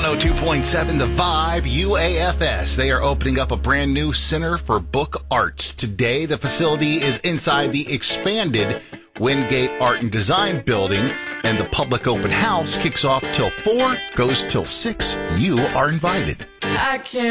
102.7 The Vibe, UAFS. They are opening up a brand new Center for Book Arts. Today, the facility is inside the expanded Wingate Art and Design building, and the public open house kicks off till 4, goes till 6. You are invited. I can't